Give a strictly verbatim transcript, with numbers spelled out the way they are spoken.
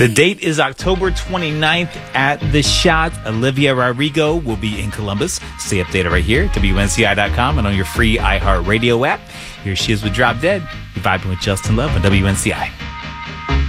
The date is October twenty-ninth at The Shot. Olivia Rodrigo will be in Columbus. Stay updated right here, W N C I dot com, and on your free iHeartRadio app. Here she is with Drop Dead. You're vibing with Justin Love on W N C I.